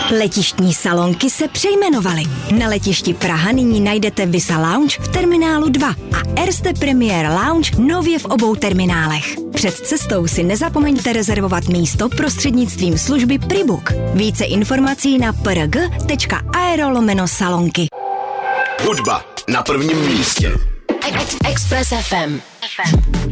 Letištní salonky se přejmenovaly. Na letišti Praha nyní najdete Visa Lounge v terminálu 2 a Erste Premier Lounge nově v obou terminálech. Před cestou si nezapomeňte rezervovat místo prostřednictvím služby Pribook. Více informací na prg.aero/salonky. Hudba na prvním místě. Express FM.